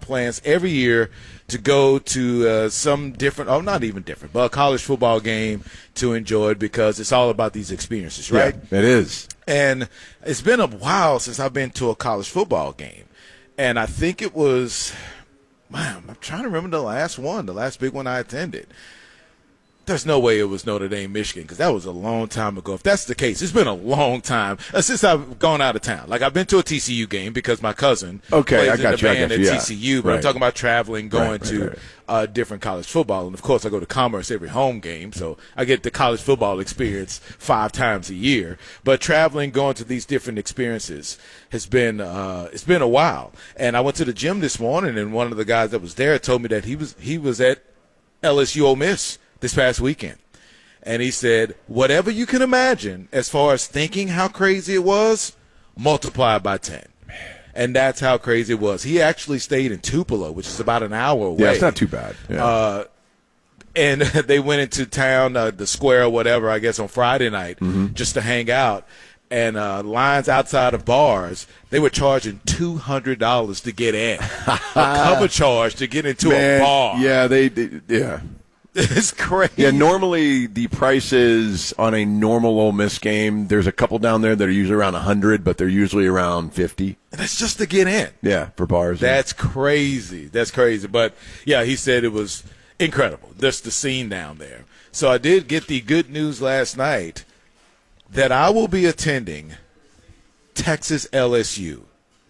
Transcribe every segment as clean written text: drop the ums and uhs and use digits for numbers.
plans every year to go to some different, not even different, but a college football game to enjoy it because it's all about these experiences, right? Yeah, it is. And it's been a while since I've been to a college football game. And I think it was, man, I'm trying to remember the last big one I attended. There's no way it was Notre Dame, Michigan, because that was a long time ago. If that's the case, it's been a long time since I've gone out of town. Like, I've been to a TCU game because my cousin plays in the band at TCU, but I'm talking about traveling, going to different college football. And, of course, I go to Commerce every home game, so I get the college football experience 5 times a year. But traveling, going to these different experiences has been it's been a while. And I went to the gym this morning, and one of the guys that was there told me that he was at LSU Ole Miss this past weekend. And he said, whatever you can imagine as far as thinking how crazy it was, multiply by 10. And that's how crazy it was. He actually stayed in Tupelo, which is about an hour away. Yeah, it's not too bad. Yeah. And they went into town, the square or whatever, I guess, on Friday night just to hang out. And lines outside of bars, they were charging $200 to get in. A cover charge to get into a bar. Yeah, yeah. It's crazy. Yeah, normally the prices on a normal Ole Miss game, there's a couple down there that are usually around 100, but they're usually around 50. And that's just to get in. Yeah, for bars. That's crazy. That's crazy. But, yeah, he said it was incredible, just the scene down there. So I did get the good news last night that I will be attending Texas LSU.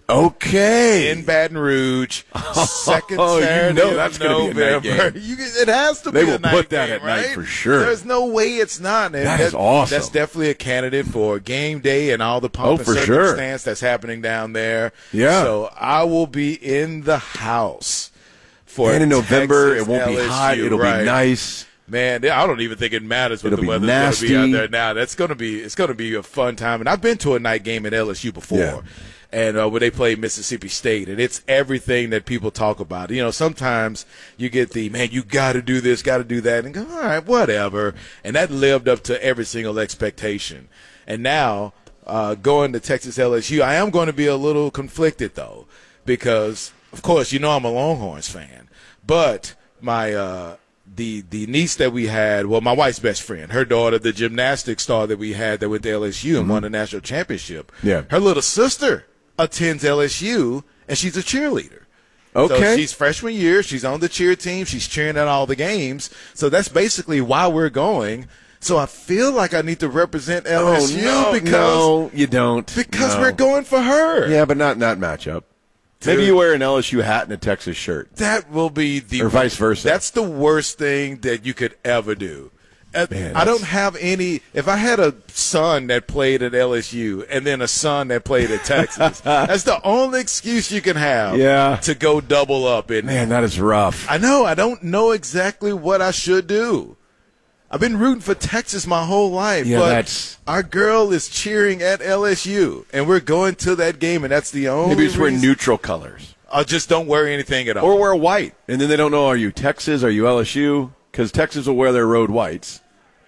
Okay. In Baton Rouge, second Saturday that's of November. It has to be a night game. They will put that at night for sure. There's no way it's not. And that is awesome. That's definitely a candidate for game day and all the pomp and circumstance that's happening down there. Yeah. So I will be in the house for and in November, Texas it won't LSU, be hot. It'll be nice. Man, I don't even think it matters what the weather's going to be out there now. It's going to be a fun time. And I've been to a night game at LSU before. Yeah. And where they played Mississippi State, and it's everything that people talk about. You know, sometimes you get you got to do this, got to do that, and go, all right, whatever. And that lived up to every single expectation. And now, going to Texas LSU, I am going to be a little conflicted, though, because, of course, I'm a Longhorns fan. But my the niece that we had, my wife's best friend, her daughter, the gymnastics star that we had that went to LSU and won the national championship, her little sister attends LSU, and she's a cheerleader. Okay. So she's freshman year. She's on the cheer team. She's cheering at all the games. So that's basically why we're going. So I feel like I need to represent LSU because no, you don't. Because we're going for her. Yeah, but not matchup. Dude, maybe you wear an LSU hat and a Texas shirt. That will be or vice versa. That's the worst thing that you could ever do. Man, I don't have any. If I had a son that played at LSU and then a son that played at Texas, that's the only excuse you can have to go double up. Man, that is rough. I know. I don't know exactly what I should do. I've been rooting for Texas my whole life, but our girl is cheering at LSU, and we're going to that game, and that's the only Maybe just wear neutral colors. Just don't wear anything at all. Or wear white, and then they don't know, are you Texas, are you LSU? Because Texas will wear their road whites.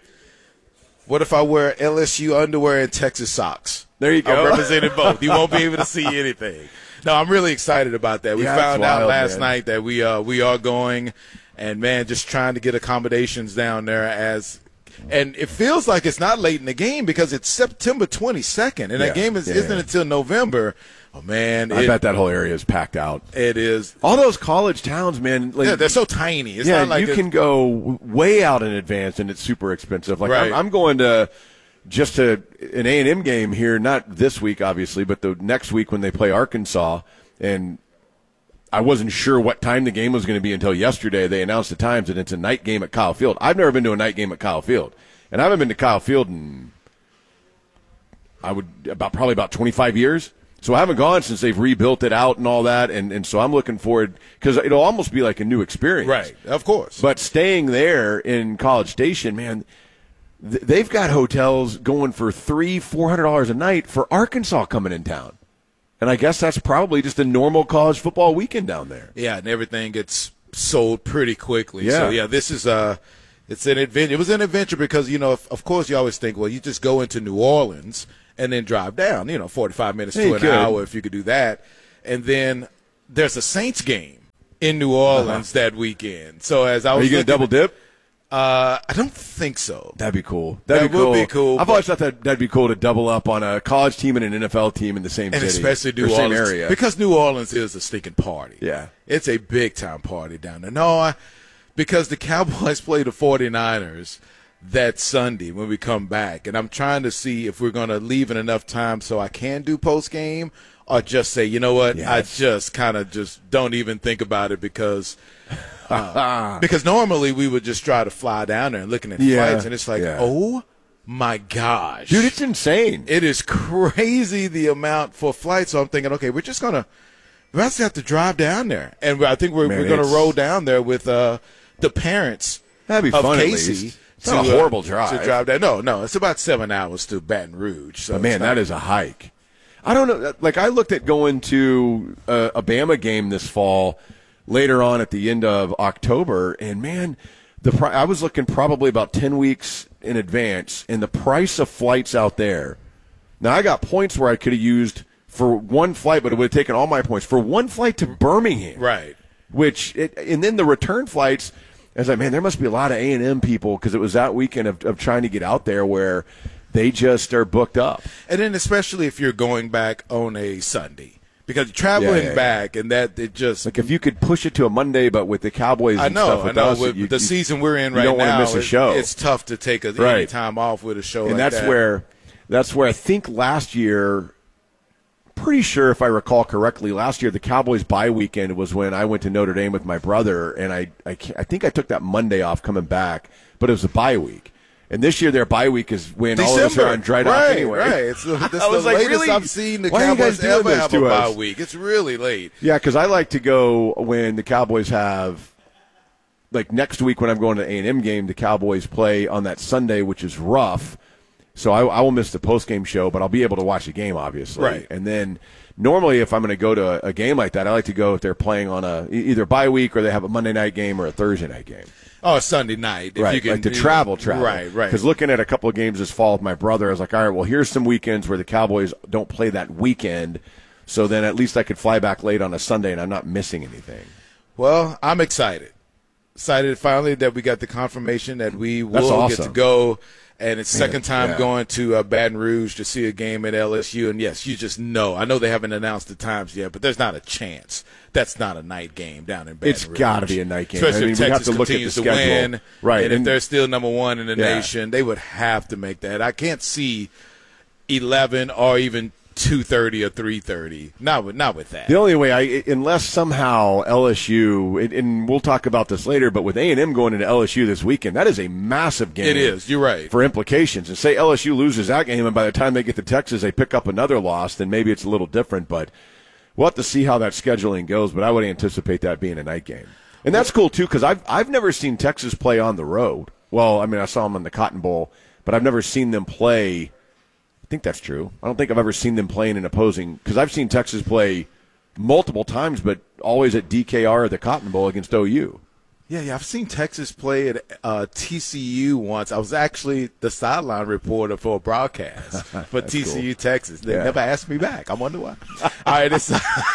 What if I wear LSU underwear and Texas socks? There you go. I'm representing both. You won't be able to see anything. No, I'm really excited about that. We found out last night that we are going, and, man, just trying to get accommodations down there and it feels like it's not late in the game because it's September 22nd, and that game isn't until November. Oh, man. I bet that whole area is packed out. It is. All those college towns, man. They're so tiny. It's not like you can go way out in advance, and it's super expensive. Like I'm going to just an A&M game here, not this week, obviously, but the next week when they play Arkansas, and I wasn't sure what time the game was going to be until yesterday. They announced the times, and it's a night game at Kyle Field. I've never been to a night game at Kyle Field, and I haven't been to Kyle Field in probably about 25 years. So I haven't gone since they've rebuilt it out and all that, and so I'm looking forward because it'll almost be like a new experience. Right, of course. But staying there in College Station, man, they've got hotels going for $300-$400 a night for Arkansas coming in town. And I guess that's probably just a normal college football weekend down there. Yeah, and everything gets sold pretty quickly. Yeah. So, yeah, this is it's an adventure. It was an adventure because, of course you always think, well, you just go into New Orleans and then drive down, 45 minutes to an hour if you could do that. And then there's a Saints game in New Orleans that weekend. So as I was, are you going to double dip? I don't think so. That'd be cool. That would be cool. I've always thought that'd be cool to double up on a college team and an NFL team in the same city. And especially New Orleans. Same area. Because New Orleans is a stinking party. Yeah. It's a big-time party down there. No, because the Cowboys play the 49ers that Sunday when we come back. And I'm trying to see if we're going to leave in enough time so I can do post-game or just say, you know what, yes. I just kind of just don't even think about it because normally we would just try to fly down there and looking at flights, and it's like, oh, my gosh. Dude, it's insane. It is crazy the amount for flights. So I'm thinking, okay, we're just going to have to drive down there. And I think we're going to roll down there with the parents That'd be of fun, Casey. It's not a horrible drive. To drive down. No, it's about 7 hours to Baton Rouge. So but man, that is a hike. I don't know. Like, I looked at going to a Bama game this fall later on at the end of October, and man, I was looking probably about 10 weeks in advance, and the price of flights out there. Now, I got points where I could have used for one flight, but it would have taken all my points for one flight to Birmingham. Right. And then the return flights, I was like, man, there must be a lot of A&M people, because it was that weekend of trying to get out there where they just are booked up. And then especially if you're going back on a Sunday. Because traveling back and that it just like if you could push it to a Monday, but with the Cowboys and stuff with us, with the season we're in right now, you don't want to miss a show. It's tough to take any time off with a show. And like that's where I think last year, pretty sure if I recall correctly, last year the Cowboys bye weekend was when I went to Notre Dame with my brother, and I think I took that Monday off coming back, but it was a bye week. And this year their bye week is when December. All of us are on dried off anyway. Right. It's the latest really? I've seen the Why Cowboys ever have a bye us? week. It's really late. Yeah, because I like to go when the Cowboys have, like next week when I'm going to the A&M game, the Cowboys play on that Sunday, which is rough. So I will miss the post-game show, but I'll be able to watch the game, obviously. Right. And then normally if I'm going to go to a game like that, I like to go if they're playing on either bye week or they have a Monday night game or a Thursday night game. Oh, Sunday night. Right, you can, like to travel. Right. Because looking at a couple of games this fall with my brother, I was like, all right, well, here's some weekends where the Cowboys don't play that weekend, so then at least I could fly back late on a Sunday and I'm not missing anything. Well, I'm excited. Excited finally that we got the confirmation that we will get to go. And it's second time going to Baton Rouge to see a game at LSU. And, yes, you just know. I know they haven't announced the times yet, but there's not a chance. That's not a night game down in Baton Rouge. It's got to be a night game. Especially if Texas continues to win. Right. And if they're still number one in the nation, they would have to make that. I can't see 11 or even 2:30 or 3:30. Not with that. The only way, unless somehow LSU, and we'll talk about this later, but with A&M going into LSU this weekend, that is a massive game. It is. You're right. For implications. And say LSU loses that game, and by the time they get to Texas, they pick up another loss, then maybe it's a little different. But we'll have to see how that scheduling goes, but I would anticipate that being a night game. And that's cool, too, because I've never seen Texas play on the road. Well, I mean, I saw them in the Cotton Bowl, but I've never seen them play. I think that's true. I don't think I've ever seen them playing an opposing, because I've seen Texas play multiple times, but always at DKR or the Cotton Bowl against OU. Yeah, I've seen Texas play at TCU once. I was actually the sideline reporter for a broadcast for TCU, cool. Texas. They never asked me back. I wonder why. All right, it's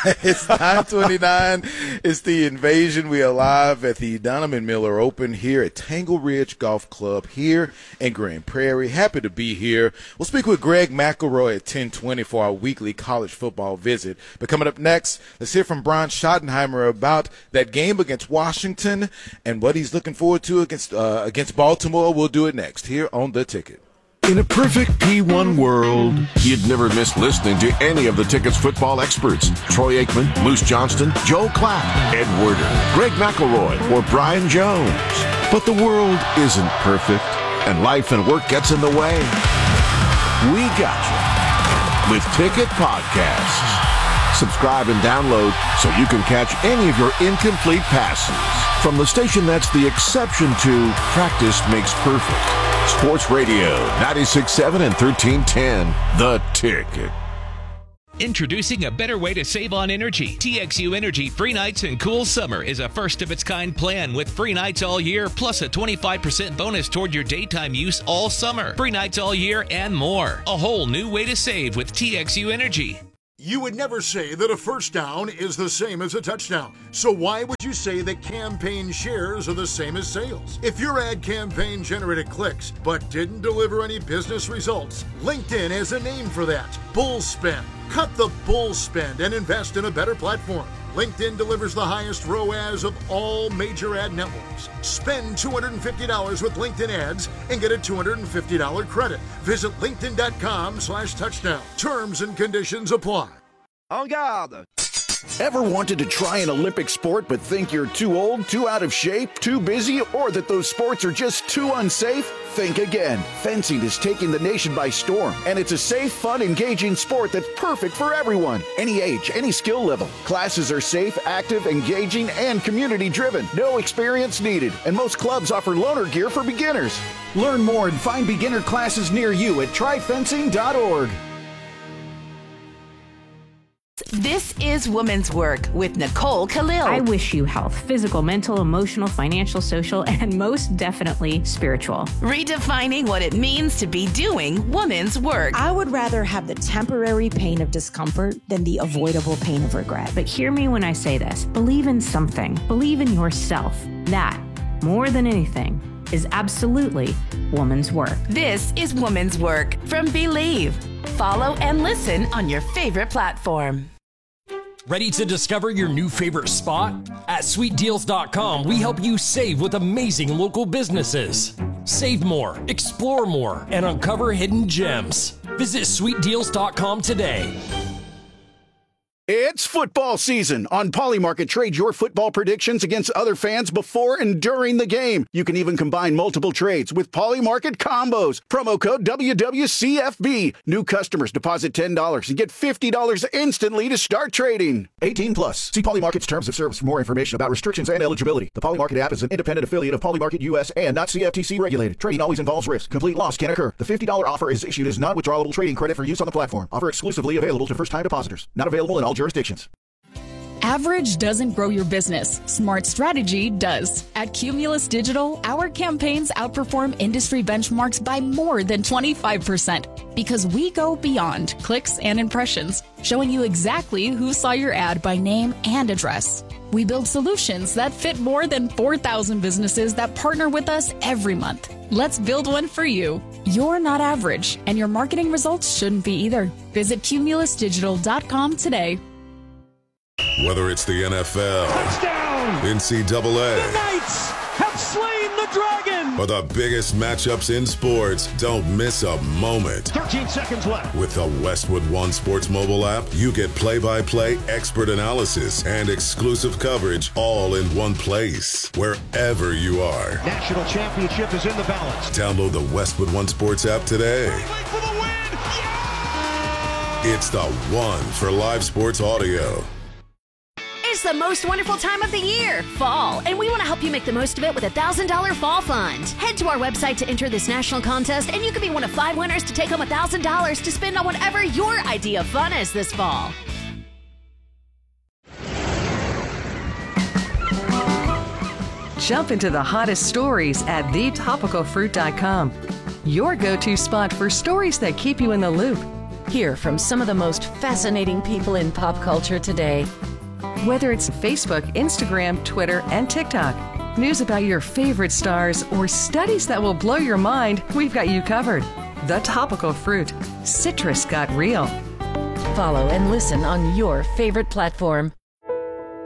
9:29. It's the Invasion. We are live at the Donovan Miller Open here at Tangle Ridge Golf Club here in Grand Prairie. Happy to be here. We'll speak with Greg McElroy at 10:20 for our weekly college football visit. But coming up next, let's hear from Brian Schottenheimer about that game against Washington and what he's looking forward to against Baltimore. We'll do it next here on The Ticket. In a perfect P1 world, you'd never miss listening to any of the Ticket's football experts. Troy Aikman, Moose Johnston, Joe Clapp, Ed Werder, Greg McElroy, or Brian Jones. But the world isn't perfect, and life and work gets in the way. We got you with Ticket Podcasts. Subscribe and download so you can catch any of your incomplete passes. From the station that's the exception to practice makes perfect. Sports Radio, 96.7 and 1310. The Ticket. Introducing a better way to save on energy. TXU Energy Free Nights and Cool Summer is a first-of-its-kind plan with free nights all year, plus a 25% bonus toward your daytime use all summer. Free nights all year and more. A whole new way to save with TXU Energy. You would never say that a first down is the same as a touchdown. So why would you say that campaign shares are the same as sales? If your ad campaign generated clicks but didn't deliver any business results, LinkedIn has a name for that: bull spend. Cut the bull spend and invest in a better platform. LinkedIn delivers the highest ROAS of all major ad networks. Spend $250 with LinkedIn ads and get a $250 credit. Visit linkedin.com/touchdown. Terms and conditions apply. En garde! Ever wanted to try an Olympic sport but think you're too old, too out of shape, too busy, or that those sports are just too unsafe? Think again. Fencing is taking the nation by storm, and it's a safe, fun, engaging sport that's perfect for everyone. Any age, any skill level. Classes are safe, active, engaging, and community-driven. No experience needed, and most clubs offer loaner gear for beginners. Learn more and find beginner classes near you at tryfencing.org. This is Women's Work with Nicole Khalil. I wish you health, physical, mental, emotional, financial, social, and most definitely spiritual. Redefining what it means to be doing women's work. I would rather have the temporary pain of discomfort than the avoidable pain of regret. But hear me when I say this. Believe in something. Believe in yourself. That, more than anything, is absolutely woman's work. This is Women's Work from Believe. Follow and listen on your favorite platform. Ready to discover your new favorite spot? At sweetdeals.com, we help you save with amazing local businesses. Save more, explore more, and uncover hidden gems. Visit sweetdeals.com today. It's football season. On Polymarket, trade your football predictions against other fans before and during the game. You can even combine multiple trades with Polymarket combos. Promo code WWCFB. New customers deposit $10 and get $50 instantly to start trading. 18 plus. See Polymarket's terms of service for more information about restrictions and eligibility. The Polymarket app is an independent affiliate of Polymarket US and not CFTC regulated. Trading always involves risk. Complete loss can occur. The $50 offer is issued as non-withdrawable trading credit for use on the platform. Offer exclusively available to first-time depositors. Not available in all jurisdictions. Average doesn't grow your business. Smart strategy does. At Cumulus Digital, our campaigns outperform industry benchmarks by more than 25% because we go beyond clicks and impressions, showing you exactly who saw your ad by name and address. We build solutions that fit more than 4,000 businesses that partner with us every month. Let's build one for you. You're not average, and your marketing results shouldn't be either. Visit cumulusdigital.com today. Whether it's the NFL, touchdown! NCAA, the Knights have slain the dragon! Or the biggest matchups in sports, don't miss a moment. 13 seconds left. With the Westwood One Sports mobile app, you get play-by-play expert analysis and exclusive coverage all in one place, wherever you are. National championship is in the balance. Download the Westwood One Sports app today. For the win! Yeah! It's the one for live sports audio. It's the most wonderful time of the year, fall, and we want to help you make the most of it with a $1,000 fall fund. Head to our website to enter this national contest, and you could be one of 5 winners to take home $1,000 to spend on whatever your idea of fun is this fall. Jump into the hottest stories at thetopicalfruit.com. Your go-to spot for stories that keep you in the loop. Hear from some of the most fascinating people in pop culture today. Whether it's Facebook, Instagram, Twitter, and TikTok, news about your favorite stars, or studies that will blow your mind, we've got you covered. The Topical Fruit. Citrus got real. Follow and listen on your favorite platform.